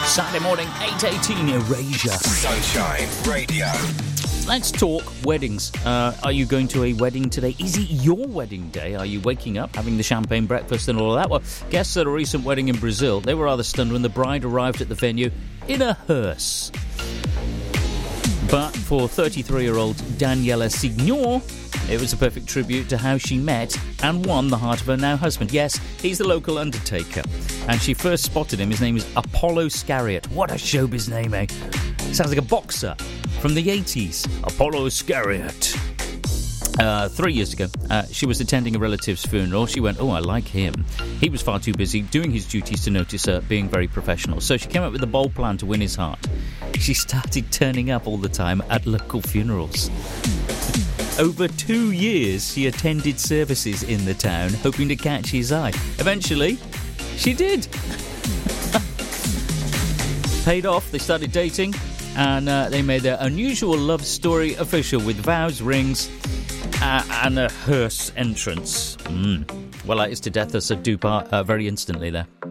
Saturday morning, 8:18, Erasure. Sunshine Radio. Let's talk weddings. Are you going to a wedding today? Is it your wedding day? Are you waking up, having the champagne breakfast and all of that? Well, guests at a recent wedding in Brazil, they were rather stunned when the bride arrived at the venue in a hearse. But for 33-year-old Daniela Signor, it was a perfect tribute to how she met and won the heart of her now husband. Yes, he's the local undertaker. And she first spotted him. His name is Apollo Scariot. What a showbiz name, eh? Sounds like a boxer from the 80s. Apollo Scariot. 3 years ago, she was attending a relative's funeral. She went, I like him. He was far too busy doing his duties to notice her being very professional. So she came up with a bold plan to win his heart. She started turning up all the time at local funerals. Over 2 years, she attended services in the town, hoping to catch his eye. Eventually, she did. Paid off, they started dating, and they made their unusual love story official with vows, rings, and a hearse entrance. Well, that is to death us a do part very instantly there.